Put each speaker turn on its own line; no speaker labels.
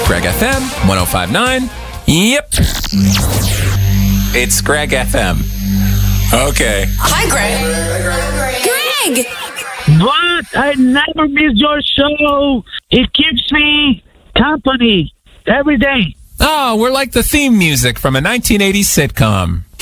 Greg FM 105.9. Yep. It's Greg FM. Okay.
Hi, Greg.
What? I never miss your show. It keeps me company every day.
Oh, we're like the theme music from a 1980s sitcom.